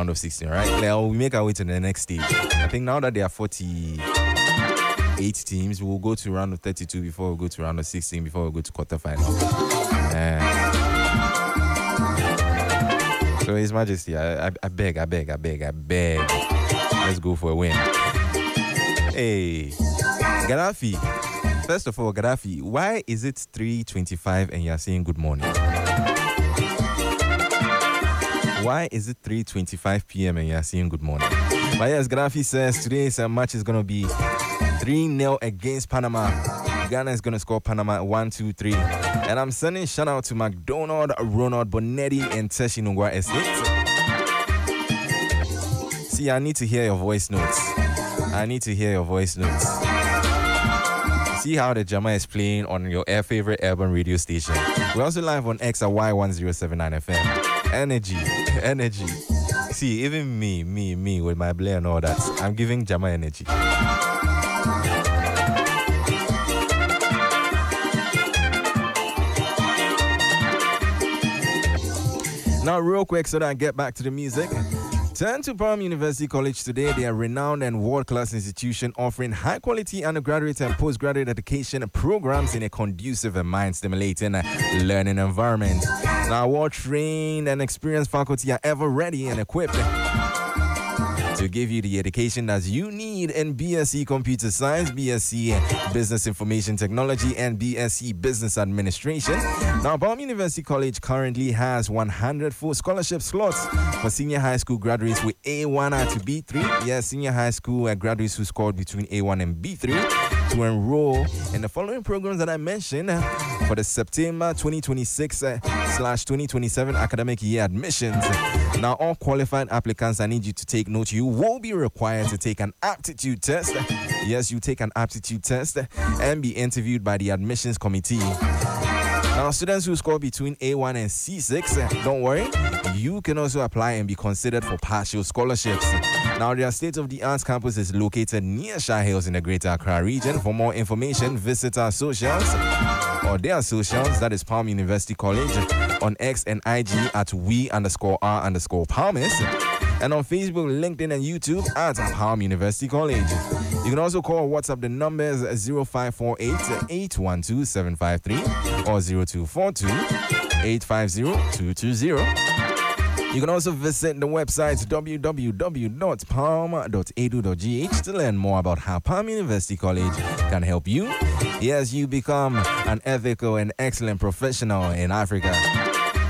round of 16, right? We'll make our way to the next stage. I think now that there are 48 teams, we'll go to round of 32 before we go to round of 16, before we go to quarterfinal. So His Majesty, I beg. Let's go for a win. Hey, Gaddafi. First of all, Gaddafi, why is it 3:25 and you're saying good morning? Why is it 3:25 p.m. and you're saying good morning? But yes, Gaddafi says today's match is going to be 3-0 against Panama. Ghana is going to score Panama 1-2-3. And I'm sending a shout out to McDonald, Ronald Bonetti, and Teshi Nungwa Estate. See, I need to hear your voice notes. See how the Jama is playing on your favorite urban radio station. We're also live on X at Y1079 FM. Energy. See, even me with my blare and all that, I'm giving Jama energy. Now, real quick, so that I get back to the music. Turn to Palm University College today. They are a renowned and world-class institution offering high-quality undergraduate and postgraduate education programs in a conducive and mind-stimulating learning environment. Now, well-trained and experienced faculty are ever ready and equipped to give you the education that you need in BSc Computer Science, BSc Business Information Technology, and BSc Business Administration. Now, Palm University College currently has 100 full scholarship slots for senior high school graduates with A1 to B3. Yes, senior high school graduates who scored between A1 and B3 to enroll in the following programs that I mentioned for the September 2026/2027 academic year admissions. Now, all qualified applicants, I need you to take note. You will be required to take an aptitude test. Yes, you take an aptitude test and be interviewed by the admissions committee. Now, students who score between A1 and C6, don't worry, you can also apply and be considered for partial scholarships. Now, their state-of-the-art campus is located near Shah Hills in the Greater Accra region. For more information, visit our socials, or their socials, that is Palm University College, on X and IG at we_r_Palmis, and on Facebook, LinkedIn, and YouTube at Palm University College. You can also call or WhatsApp the numbers 0548-812-753 or 0242-850-220. You can also visit the website www.palm.edu.gh to learn more about how Palm University College can help you as you become an ethical and excellent professional in Africa.